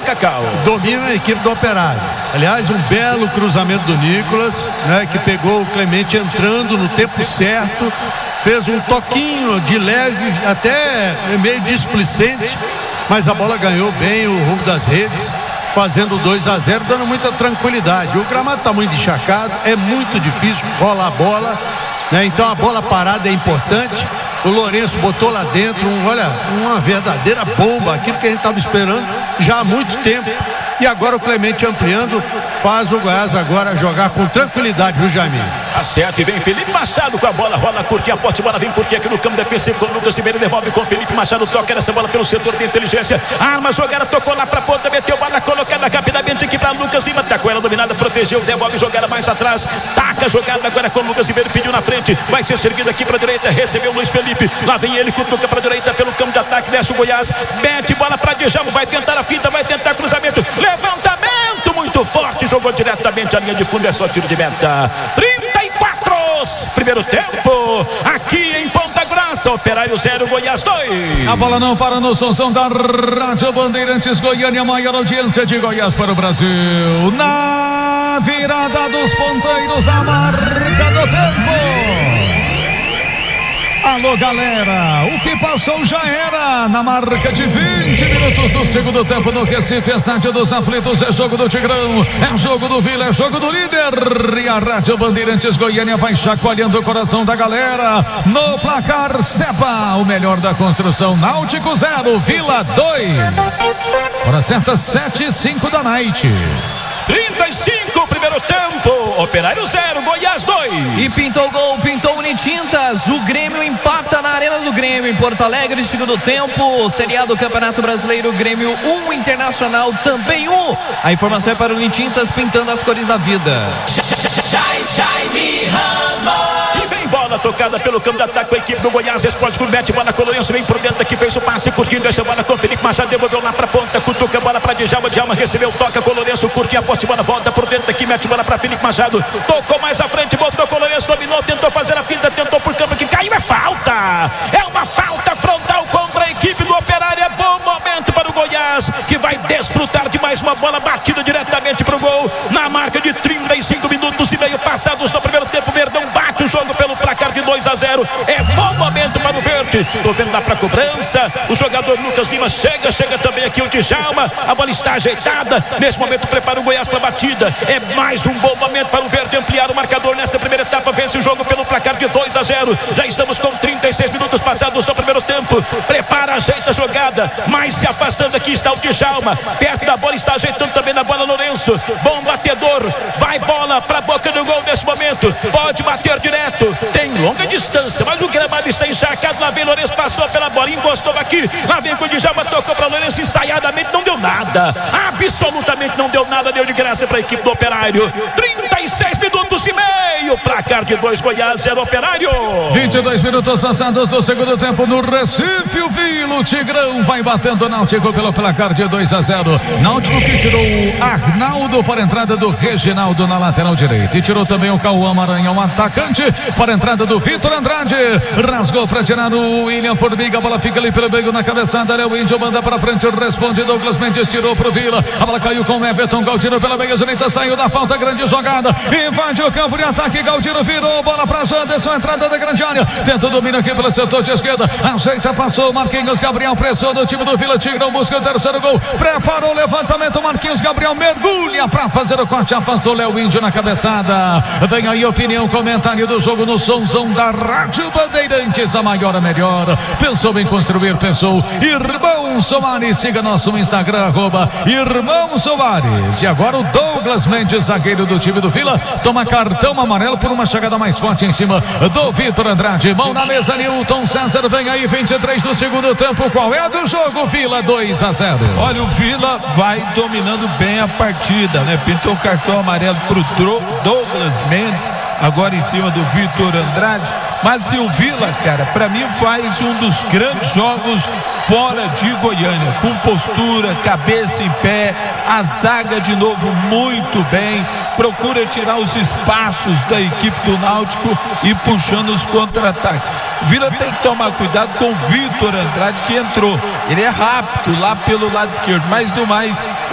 Cacau. Domina a equipe do Operário. Aliás, um belo cruzamento do Nicolas, né, que pegou o Clemente entrando no tempo certo, fez um toquinho de leve, até meio displicente, mas a bola ganhou bem o rumo das redes, fazendo 2-0, dando muita tranquilidade. O gramado está muito encharcado, é muito difícil rolar a bola, né? Então a bola parada é importante. O Lourenço botou lá dentro uma verdadeira bomba, aquilo que a gente estava esperando já há muito tempo. E agora o Clemente ampliando, faz o Goiás agora jogar com tranquilidade, viu, Jaime? Acerta e vem Felipe Machado com a bola, rola, curte a poste, bola vem curte aqui no campo defensivo com o Lucas Ribeiro, devolve com Felipe Machado, toca essa bola pelo setor de inteligência, arma, jogada, tocou lá pra ponta, meteu bola colocada rapidamente aqui pra Lucas Lima, tá com ela dominada, protegeu, devolve jogada mais atrás, taca a jogada agora com o Lucas Ribeiro, pediu na frente, vai ser servido aqui pra direita, recebeu o Luiz Felipe, lá vem ele, cutuca pra direita pelo campo de ataque, desce o Goiás, mete bola pra Djalma, vai tentar a finta, vai tentar cruzamento, levantamento muito forte, jogou diretamente a linha de fundo, é só tiro de meta. 34, primeiro tempo, aqui em Ponta Grossa, Operário 0, Goiás 2. A bola não para no som da Rádio Bandeirantes Goiânia, a maior audiência de Goiás para o Brasil. Na virada dos ponteiros, a marca do tempo. Alô, galera, o que passou já era. Na marca de 20 minutos do segundo tempo no Recife, Estádio dos Aflitos, é jogo do Tigrão, é jogo do Vila, é jogo do líder. E a Rádio Bandeirantes Goiânia vai chacoalhando o coração da galera. No placar Cepa, o melhor da construção. Náutico 0, Vila 2. Hora certa, 7:05 da noite. 35, primeiro tempo, Operário 0, Goiás 2. E pintou o gol, pintou Unitintas. O Grêmio empata na Arena do Grêmio, em Porto Alegre, segundo tempo. Seriado Campeonato Brasileiro, Grêmio 1, Internacional também 1. A informação é para o Unitintas, pintando as cores da vida. E vem bola tocada pelo campo de ataque com a equipe do Goiás Esporte Clube, mete bola com o Lourenço, vem por dentro aqui, fez o passe, curtindo essa bola com o Felipe Machado, devolveu lá pra ponta, cutuca a bola pra Djalma, Djalma recebeu, toca com o Lourenço, curte a poste, bola volta por dentro aqui, mete bola pra Felipe Machado, tocou mais à frente, botou com o Lourenço, dominou, tentou fazer a finta, tentou por campo que caiu, é falta! É uma falta frontal contra a equipe do Operário, é bom momento para o Goiás, que vai desfrutar de mais uma bola batida diretamente pro gol, na marca de 35 minutos e meio passados no primeiro tempo. Verdão bate o jogo pelo placar de 2-0, é bom momento para o Verde, tô vendo lá pra cobrança, o jogador Lucas Lima chega também aqui o Djalma, a bola está ajeitada, nesse momento prepara o Goiás para a batida, é mais um bom momento para o Verde ampliar o marcador nessa primeira etapa, vence o jogo pelo placar de 2-0, já estamos com 36 minutos passados no primeiro tempo, prepara, ajeita a jogada, mais se afastando aqui está o Djalma, perto da bola, está ajeitando também na bola Lourenço, bom batedor, vai bola para a boca do gol nesse momento, pode bater direto, tem longa distância, mas o gramado está encharcado, lá vem Lourenço, passou pela bola, encostou aqui, lá vem com o Djalma, tocou para Lourenço, ensaiadamente não deu nada, absolutamente não deu nada, deu de graça para a equipe do Operário. 36 minutos e meio, placar de 2, Goiás 0, Operário. 22 minutos passados do segundo tempo no Recife, o Vila, o Tigrão vai batendo o Náutico pelo placar de 2-0. Náutico que tirou o Arnaldo para a entrada do Reginaldo na lateral direita e tirou também o Cauã Maranhão, atacante, para a entrada do Vitor Andrade, rasgou para tirar o William Formiga, a bola fica ali pelo meio na cabeçada, Léo Índio manda para frente, responde Douglas Mendes, tirou pro Vila, a bola caiu com o Everton Galdino pela meia direita, saiu da falta, grande jogada, invade o campo de ataque, Galdino virou, bola para Janderson, entrada da grande área, tenta o domínio aqui pelo setor de esquerda, ajeita, passou, Marquinhos Gabriel, pressão do time do Vila, Tigrão busca o terceiro gol, preparou o levantamento, Marquinhos Gabriel mergulha para fazer o corte, afastou Léo Índio na cabeçada, vem aí opinião, comentário do jogo no somzão da Rádio Bandeirantes, a maior, a melhor, pensou em construir, pensou, Irmão Soares, siga nosso Instagram, Irmão Soares, e agora o Douglas Mendes, zagueiro do time do Vila, toma cartão amarelo por uma chegada mais forte em cima do Vitor Andrade, mão na mesa, Nilton César, vem aí, 23 do segundo tempo, qual é a do jogo? Vila 2-0. Olha, o Vila vai dominando bem a partida, né? Pintou o cartão amarelo pro Douglas Mendes, agora em cima do Vitor Andrade, mas o Vila, cara, pra mim faz um dos grandes jogos fora de Goiânia, com postura, cabeça em pé, a zaga de novo muito bem, procura tirar os espaços da equipe do Náutico e puxando os contra-ataques. O Vila tem que tomar cuidado com o Vitor Andrade, que entrou, ele é rápido lá pelo lado esquerdo, mas do mais